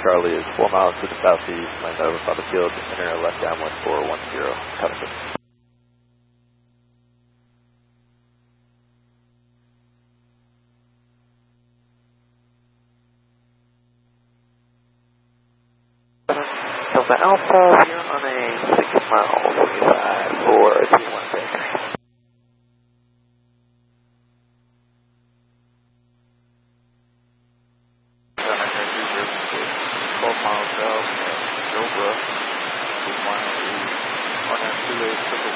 Charlie is 4 miles to the southeast, land over by the field, enter left downwind 410, Covington. Delta Alpha, you're on a 6 mile 45 for 216. Miles south, Joe Brush, 1 2 8